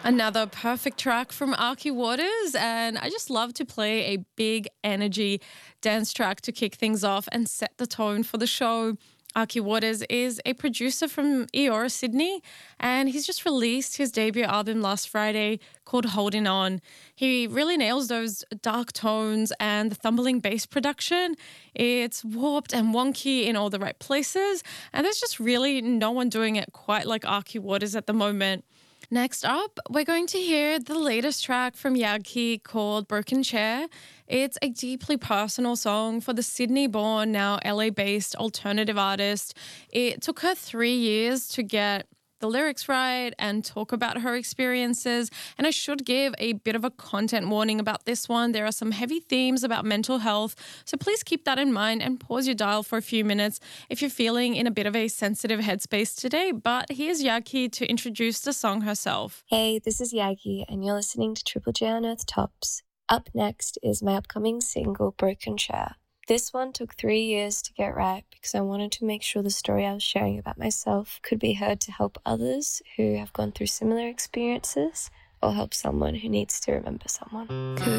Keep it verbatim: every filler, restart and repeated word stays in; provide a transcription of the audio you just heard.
Another perfect track from Arky Waters, and I just love to play a big energy dance track to kick things off and set the tone for the show. Arky Waters is a producer from Eora, Sydney, and he's just released his debut album last Friday called Holding On. He really nails those dark tones and the thumbling bass production. It's warped and wonky in all the right places, and there's just really no one doing it quite like Arky Waters at the moment. Next up, we're going to hear the latest track from Yagi called Broken Chair. It's a deeply personal song for the Sydney-born, now L A-based alternative artist. It took her three years to get the lyrics right and talk about her experiences. And I should give a bit of a content warning about this one. There are some heavy themes about mental health, so please keep that in mind and pause your dial for a few minutes if you're feeling in a bit of a sensitive headspace today. But here's Yagi to introduce the song herself. Hey, this is Yagi, and you're listening to Triple J on Earth Tops. Up next is my upcoming single, Broken Chair. This one took three years to get right because I wanted to make sure the story I was sharing about myself could be heard to help others who have gone through similar experiences or help someone who needs to remember someone.